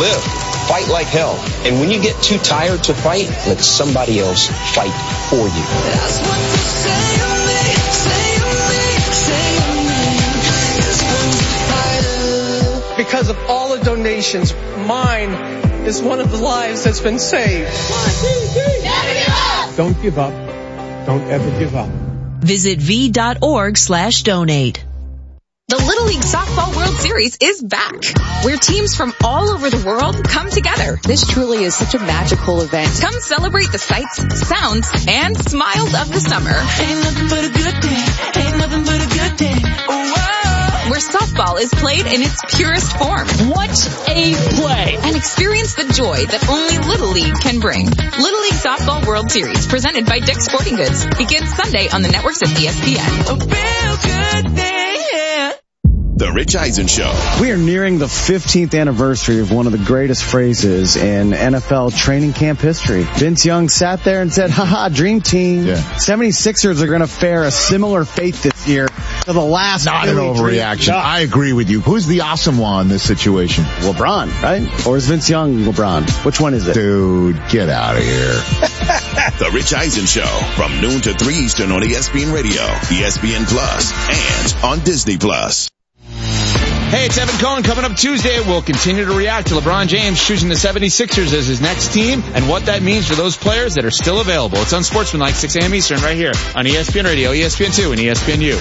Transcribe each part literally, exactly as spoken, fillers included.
live. Fight like hell. And when you get too tired to fight, let somebody else fight for you. That's what you say to me, say to me, say to me. This one's a fighter. Because of all the donations, mine is one of the lives that's been saved. One, two, three. Never give up. Don't give up. Don't ever give up. Visit v.org slash donate. The Little League Softball World Series is back, where teams from all over the world come together. This truly is such a magical event. Come celebrate the sights, sounds, and smiles of the summer. Ain't nothing but a good day. Ain't nothing but a good day. Oh, wow. Where softball is played in its purest form. What a play! And experience the joy that only Little League can bring. Little League Softball World Series, presented by Dick's Sporting Goods, begins Sunday on the networks of E S P N. A real good day, yeah. The Rich Eisen Show. We are nearing the fifteenth anniversary of one of the greatest phrases in N F L training camp history. Vince Young sat there and said, haha, dream team. Yeah. seventy-sixers are going to fare a similar fate this year to the last. Not an overreaction. Dream. I agree with you. Who's the awesome one in this situation? LeBron, right? Or is Vince Young LeBron? Which one is it? Dude, get out of here. The Rich Eisen Show from noon to three Eastern on E S P N Radio, E S P N Plus, and on Disney Plus. Hey, it's Evan Cohen. Coming up Tuesday, we'll continue to react to LeBron James choosing the seventy-sixers as his next team and what that means for those players that are still available. It's on Sportsmanlike, six a.m. Eastern, right here on E S P N Radio, E S P N two, and E S P N U.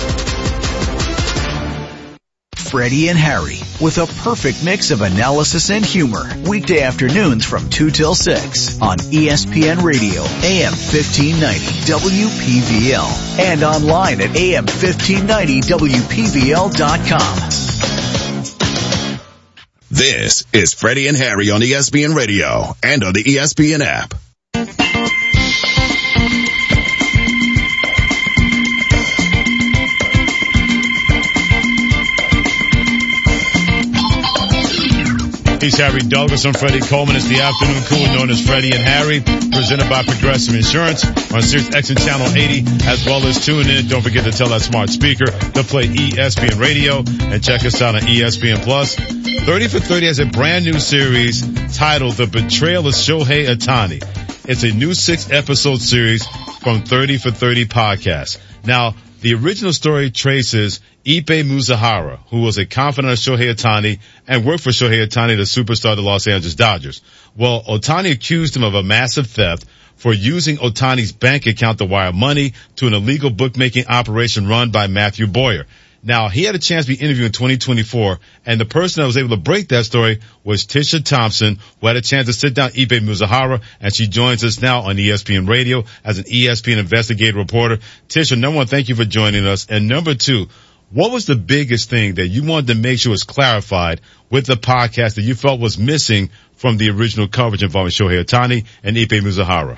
Freddie and Harry, with a perfect mix of analysis and humor. Weekday afternoons from two till six on E S P N Radio, A M fifteen ninety W P V L, and online at A M fifteen ninety W P V L dot com. This is Freddie and Harry on E S P N Radio and on the E S P N app. He's Harry Douglas. I'm Freddie Coleman. It's the afternoon crew known as Freddie and Harry, presented by Progressive Insurance on Sirius X M Channel eighty, as well as tune in. Don't forget to tell that smart speaker to play E S P N Radio and check us out on E S P N Plus. thirty for thirty has a brand new series titled The Betrayal of Shohei Ohtani. It's a new six-episode series from thirty for thirty podcast. Now, the original story traces Ippei Mizunara, who was a confidant of Shohei Ohtani and worked for Shohei Ohtani, the superstar of the Los Angeles Dodgers. Well, Ohtani accused him of a massive theft for using Ohtani's bank account to wire money to an illegal bookmaking operation run by Matthew Boyer. Now, he had a chance to be interviewed in twenty twenty-four, and the person that was able to break that story was Tisha Thompson, who had a chance to sit down with Ippei Mizunara, and she joins us now on E S P N Radio as an E S P N investigative reporter. Tisha, number one, thank you for joining us. And number two, what was the biggest thing that you wanted to make sure was clarified with the podcast that you felt was missing from the original coverage involving Shohei Ohtani and Ippei Mizunara?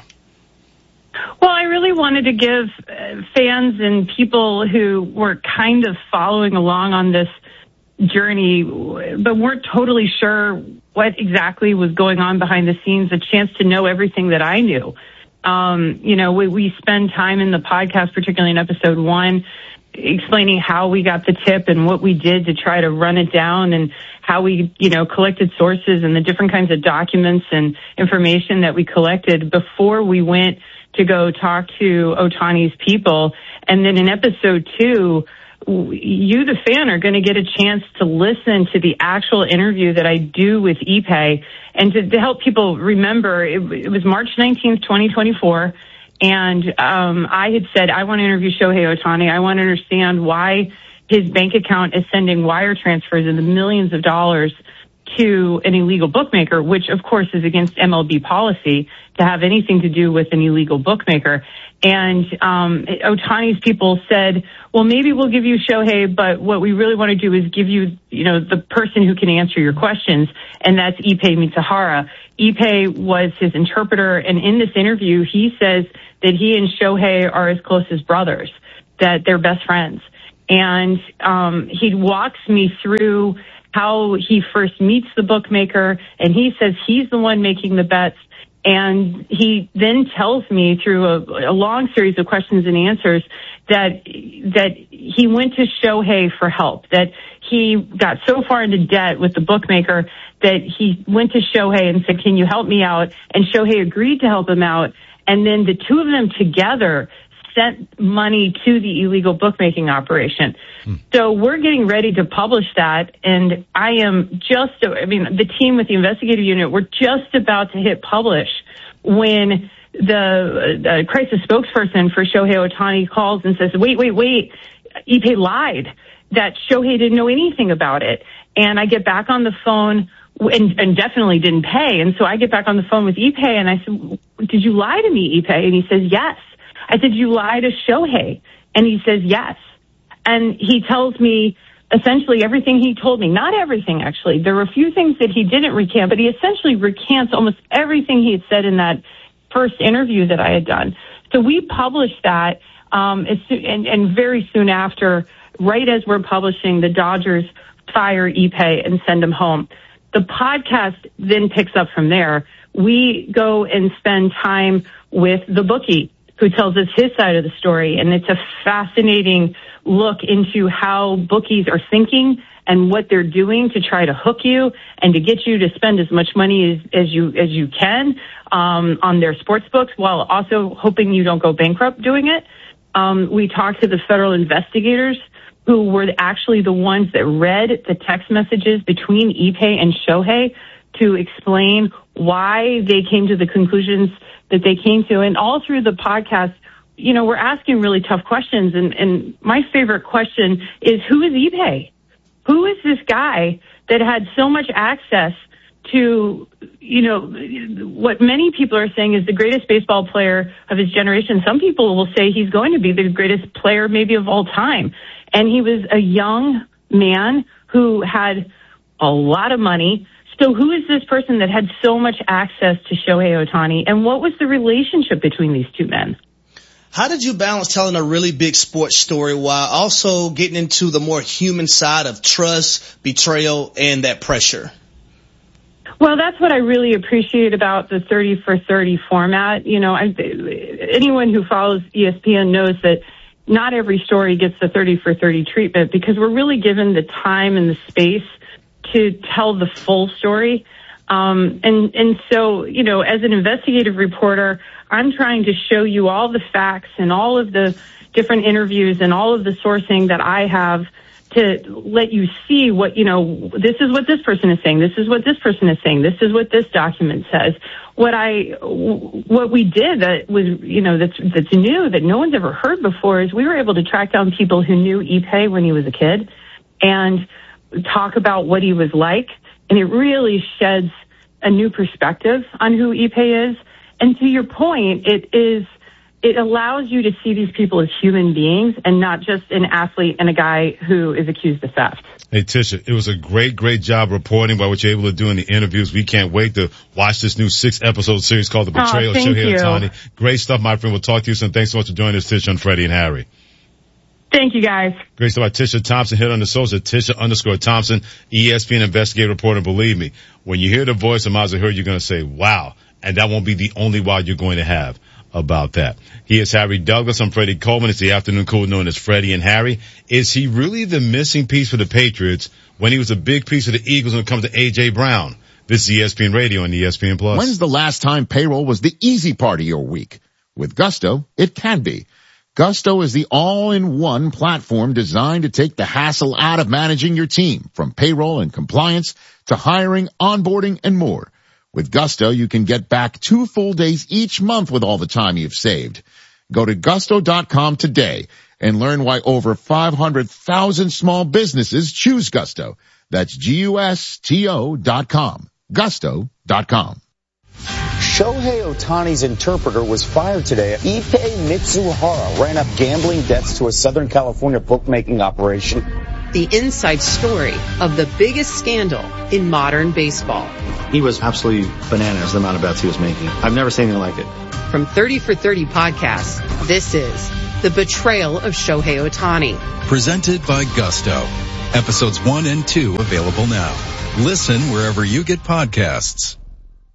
Well, I really wanted to give fans and people who were kind of following along on this journey, but weren't totally sure what exactly was going on behind the scenes, a chance to know everything that I knew. Um, you know, we, we spend time in the podcast, particularly in episode one, explaining how we got the tip and what we did to try to run it down and how we, you know, collected sources and the different kinds of documents and information that we collected before we went to go talk to Ohtani's people. And then in episode two, you, the fan, are going to get a chance to listen to the actual interview that I do with Ippei. And to, to help people remember, it, it was March nineteenth, twenty twenty-four. And um, I had said, I want to interview Shohei Ohtani. I want to understand why his bank account is sending wire transfers in the millions of dollars to an illegal bookmaker, which, of course, is against M L B policy to have anything to do with an illegal bookmaker. And um Ohtani's people said, well, maybe we'll give you Shohei, but what we really want to do is give you, you know, the person who can answer your questions, and that's Ippei Mizunara. Ippei was his interpreter, and in this interview, he says that he and Shohei are as close as brothers, that they're best friends. And um he walks me through how he first meets the bookmaker, and he says he's the one making the bets. And he then tells me through a, a long series of questions and answers that that he went to Shohei for help, that he got so far into debt with the bookmaker that he went to Shohei and said, can you help me out? And Shohei agreed to help him out. And then the two of them together sent money to the illegal bookmaking operation. Hmm. So we're getting ready to publish that. And I am just, I mean, the team with the investigative unit, we're just about to hit publish when the uh, crisis spokesperson for Shohei Ohtani calls and says, wait, wait, wait, Ippei lied, that Shohei didn't know anything about it. And I get back on the phone and, and definitely didn't pay. And so I get back on the phone with Ippei and I said, did you lie to me, Ippei? And he says, yes. I said, you lie to Shohei? And he says, yes. And he tells me essentially everything he told me. Not everything, actually. There were a few things that he didn't recant, but he essentially recants almost everything he had said in that first interview that I had done. So we published that, um, as soon, and, and very soon after, right as we're publishing, the Dodgers fire Ippei and send him home. The podcast then picks up from there. We go and spend time with the bookie, who tells us his side of the story. And it's a fascinating look into how bookies are thinking and what they're doing to try to hook you and to get you to spend as much money as, as you as you can um, on their sports books, while also hoping you don't go bankrupt doing it. Um, we talked to the federal investigators who were actually the ones that read the text messages between Ippei and Shohei to explain why they came to the conclusions that they came to. And all through the podcast, you know, we're asking really tough questions. And, and my favorite question is, who is Ippei? Who is this guy that had so much access to, you know, what many people are saying is the greatest baseball player of his generation? Some people will say he's going to be the greatest player maybe of all time. And he was a young man who had a lot of money. So who is this person that had so much access to Shohei Ohtani? And what was the relationship between these two men? How did you balance telling a really big sports story while also getting into the more human side of trust, betrayal, and that pressure? Well, that's what I really appreciate about the thirty for thirty format. You know, I, anyone who follows E S P N knows that not every story gets the thirty for thirty treatment, because we're really given the time and the space to tell the full story. Um, and, and so, you know, as an investigative reporter, I'm trying to show you all the facts and all of the different interviews and all of the sourcing that I have to let you see what, you know, this is what this person is saying. This is what this person is saying. This is what this document says. What I, what we did that was, you know, that's, that's new, that no one's ever heard before, is we were able to track down people who knew Ippei when he was a kid and talk about what he was like. And it really sheds a new perspective on who Ippei is. And to your point, it is, it allows you to see these people as human beings and not just an athlete and a guy who is accused of theft. Hey, Tisha, it was a great, great job reporting by what you're able to do in the interviews. We can't wait to watch this new six-episode series called The Betrayal of Shohei Ohtani. Great stuff, my friend. We'll talk to you soon. Thanks so much for joining us, Tisha, on Freddie and Harry. Thank you, guys. Great stuff by Tisha Thompson. Hit on the social, Tisha underscore Thompson, E S P N investigative reporter. Believe me, when you hear the voice of Mazahir, you're going to say, wow. And that won't be the only wow you're going to have about that. He is Harry Douglas. I'm Freddie Coleman. It's the afternoon cool known as Freddie and Harry. Is he really the missing piece for the Patriots when he was a big piece for the Eagles when it comes to A J. Brown? This is E S P N Radio and E S P N Plus. When's the last time payroll was the easy part of your week? With Gusto, it can be. Gusto is the all-in-one platform designed to take the hassle out of managing your team, from payroll and compliance to hiring, onboarding, and more. With Gusto, you can get back two full days each month with all the time you've saved. Go to gusto dot com today and learn why over five hundred thousand small businesses choose Gusto. That's G U S T O dot com. gusto dot com. Shohei Ohtani's interpreter was fired today. Ippei Mitsuhara ran up gambling debts to a Southern California bookmaking operation. The inside story of the biggest scandal in modern baseball. He was absolutely bananas, the amount of bets he was making. I've never seen anything like it. From thirty for thirty Podcasts, this is The Betrayal of Shohei Ohtani. Presented by Gusto. Episodes one and two available now. Listen wherever you get podcasts.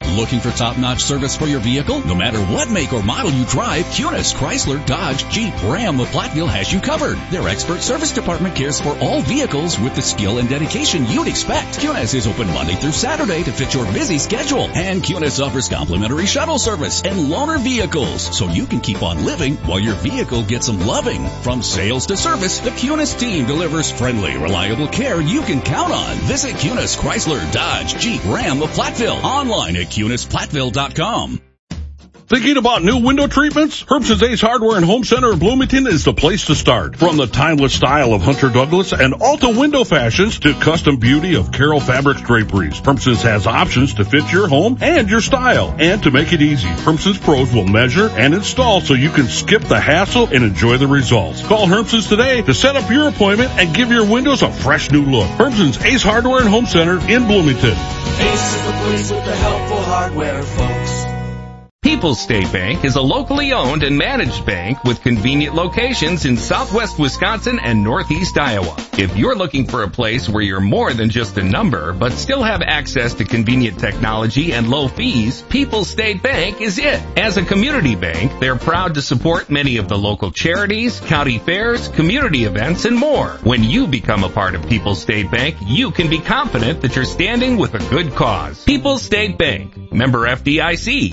Looking for top-notch service for your vehicle? No matter what make or model you drive, Cunis, Chrysler, Dodge, Jeep, Ram of Platteville has you covered. Their expert service department cares for all vehicles with the skill and dedication you'd expect. Cunis is open Monday through Saturday to fit your busy schedule. And Cunis offers complimentary shuttle service and loaner vehicles, so you can keep on living while your vehicle gets some loving. From sales to service, the Cunis team delivers friendly, reliable care you can count on. Visit Cunis, Chrysler, Dodge, Jeep, Ram of Platteville. Online at Cunis Platteville dot com. Thinking about new window treatments? Herbson's Ace Hardware and Home Center in Bloomington is the place to start. From the timeless style of Hunter Douglas and Alta window fashions to custom beauty of Carroll Fabrics draperies, Herbson's has options to fit your home and your style. And to make it easy, Herbson's pros will measure and install so you can skip the hassle and enjoy the results. Call Herbson's today to set up your appointment and give your windows a fresh new look. Herbson's Ace Hardware and Home Center in Bloomington. Ace is the place with the helpful hardware, folks. People's State Bank is a locally owned and managed bank with convenient locations in southwest Wisconsin and northeast Iowa. If you're looking for a place where you're more than just a number, but still have access to convenient technology and low fees, People's State Bank is it. As a community bank, they're proud to support many of the local charities, county fairs, community events, and more. When you become a part of People's State Bank, you can be confident that you're standing with a good cause. People's State Bank, member F D I C.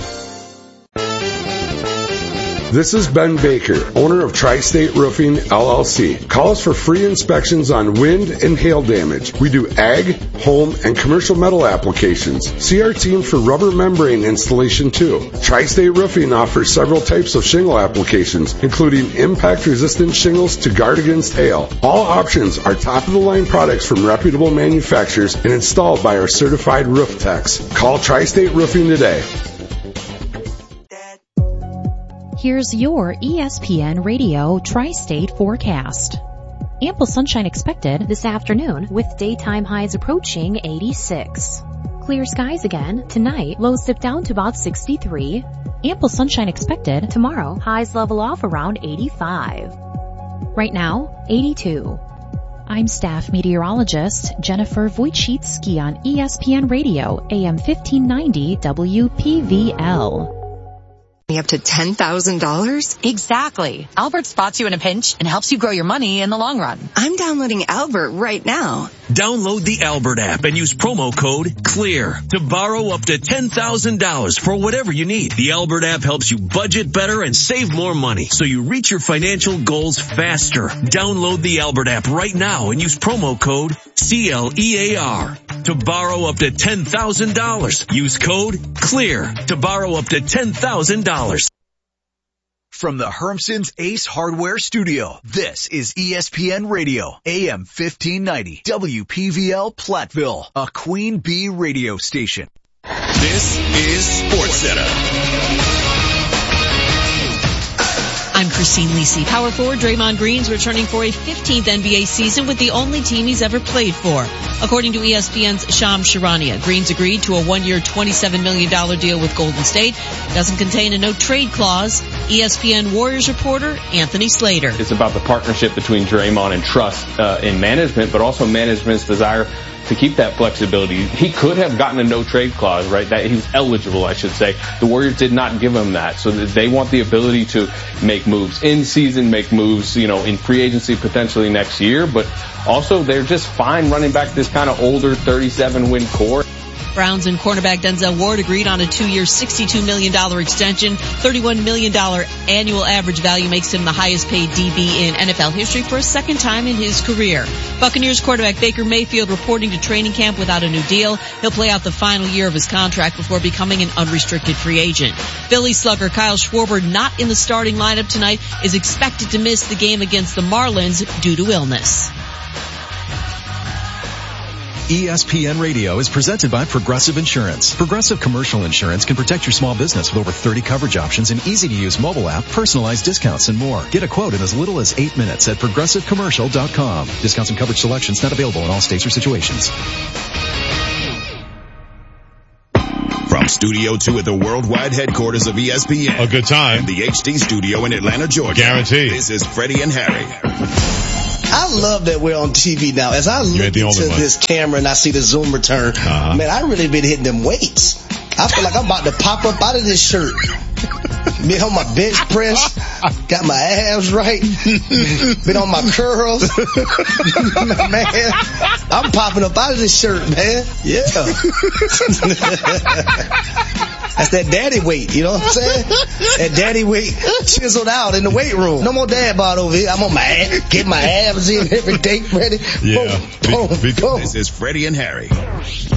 This is Ben Baker, owner of Tri-State Roofing, L L C. Call us for free inspections on wind and hail damage. We do ag, home, and commercial metal applications. See our team for rubber membrane installation too. Tri-State Roofing offers several types of shingle applications, including impact-resistant shingles to guard against hail. All options are top-of-the-line products from reputable manufacturers and installed by our certified roof techs. Call Tri-State Roofing today. Here's your E S P N Radio Tri-State forecast. Ample sunshine expected this afternoon with daytime highs approaching eighty-six. Clear skies again tonight, lows dip down to about sixty-three. Ample sunshine expected tomorrow, highs level off around eighty-five. Right now, eighty-two. I'm staff meteorologist Jennifer Wojcicki on E S P N Radio, A M fifteen ninety W P V L. Up to ten thousand dollars? Exactly. Albert spots you in a pinch and helps you grow your money in the long run. I'm downloading Albert right now. Download the Albert app and use promo code CLEAR to borrow up to ten thousand dollars for whatever you need. The Albert app helps you budget better and save more money so you reach your financial goals faster. Download the Albert app right now and use promo code C L E A R to borrow up to ten thousand dollars. Use code CLEAR to borrow up to ten thousand dollars. From the Hermson's Ace Hardware Studio, this is E S P N Radio, A M fifteen ninety, W P V L Platteville, a Queen Bee radio station. This is Sports Center. I'm Christine Lisi. Power forward Draymond Green's returning for a fifteenth N B A season with the only team he's ever played for. According to E S P N's Shams Charania, Green's agreed to a one-year twenty-seven million dollars deal with Golden State. Doesn't contain a no-trade clause. E S P N Warriors reporter Anthony Slater. It's about the partnership between Draymond and trust uh, in management, but also management's desire to keep that flexibility. He could have gotten a no-trade clause, right? That he was eligible, I should say. The Warriors did not give him that. So they want the ability to make moves in season, make moves, you know, in free agency potentially next year. But also they're just fine running back this kind of older thirty-seven win core. Browns and cornerback Denzel Ward agreed on a two-year sixty-two million dollars extension. thirty-one million dollars annual average value makes him the highest paid D B in N F L history for a second time in his career. Buccaneers quarterback Baker Mayfield reporting to training camp without a new deal. He'll play out the final year of his contract before becoming an unrestricted free agent. Philly slugger Kyle Schwarber, not in the starting lineup tonight, is expected to miss the game against the Marlins due to illness. E S P N Radio is presented by Progressive Insurance. Progressive Commercial Insurance can protect your small business with over thirty coverage options, an easy-to-use mobile app, personalized discounts, and more. Get a quote in as little as eight minutes at progressive commercial dot com. Discounts and coverage selections not available in all states or situations. From Studio two at the worldwide headquarters of E S P N. A good time. And the H D studio in Atlanta, Georgia. Guaranteed. This is Freddie and Harry. I love that we're on T V now. As I look into this camera and I see the Zoom return, uh-huh. man, I really been hitting them weights. I feel like I'm about to pop up out of this shirt. Been on my bench press, got my abs right, been on my curls. Man, I'm popping up out of this shirt, man. Yeah. That's that daddy weight, you know what I'm saying? That daddy weight chiseled out in the weight room. No more dad bod over here. I'm on my ass, get my abs in every day ready. Yeah. Boom, boom, boom. This is Freddie and Harry.